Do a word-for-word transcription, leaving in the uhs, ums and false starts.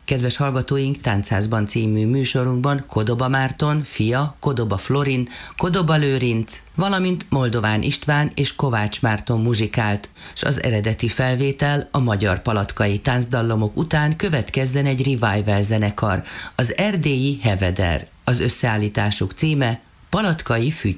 Kedves hallgatóink, Táncházban című műsorunkban Kodoba Márton, fia, Kodoba Florin, Kodoba Lőrinc, valamint Moldován István és Kovács Márton muzsikált, s az eredeti felvétel a magyar palatkai táncdallamok után következzen egy revival zenekar, az erdélyi Heveder. Az összeállításuk címe Palatkai Füty.